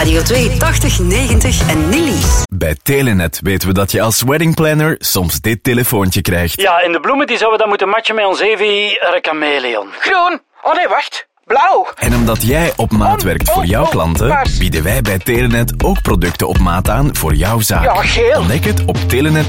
Radio 2 80 90 en Nillies. Bij Telenet weten we dat je als weddingplanner soms dit telefoontje krijgt. Ja, en de bloemen die zouden dan moeten matchen met ons Evi chameleon. Groen. Oh nee, wacht. Blauw. En omdat jij op maat werkt voor jouw klanten, bieden wij bij Telenet ook producten op maat aan voor jouw zaak. Ja, geel. Ontdek het op telenet.